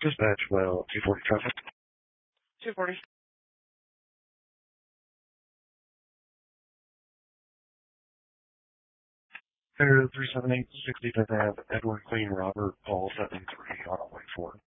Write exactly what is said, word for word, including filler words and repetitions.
Dispatch, well, two forty traffic. two forty. Area three seven eight, sixty-fifth Ave, Edward Clean Robert, Paul seven three, on way four.